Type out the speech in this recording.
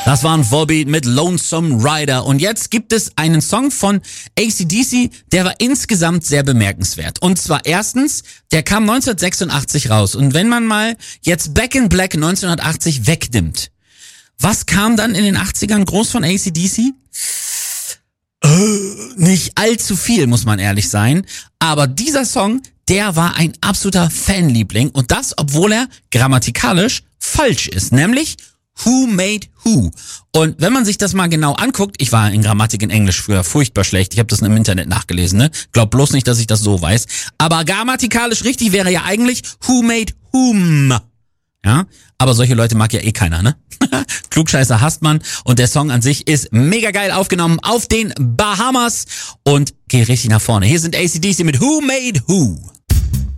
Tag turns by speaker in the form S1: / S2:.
S1: Das war ein Volbeat mit Lonesome Rider. Und jetzt gibt es einen Song von AC/DC, der war insgesamt sehr bemerkenswert. Und zwar erstens, der kam 1986 raus. Und wenn man mal jetzt Back in Black 1980 wegnimmt, was kam dann in den 80ern groß von AC/DC? Nicht allzu viel, muss man ehrlich sein. Aber dieser Song, der war ein absoluter Fanliebling. Und das, obwohl er grammatikalisch falsch ist. Nämlich Who Made Who? Und wenn man sich das mal genau anguckt, ich war in Grammatik in Englisch früher furchtbar schlecht, ich habe das im Internet nachgelesen, ne? Glaub bloß nicht, dass ich das so weiß. Aber grammatikalisch richtig wäre ja eigentlich Who Made Whom? Ja, aber solche Leute mag ja eh keiner, ne? Klugscheißer hasst man und der Song an sich ist mega geil aufgenommen auf den Bahamas und geht richtig nach vorne. Hier sind AC/DC mit Who Made Who?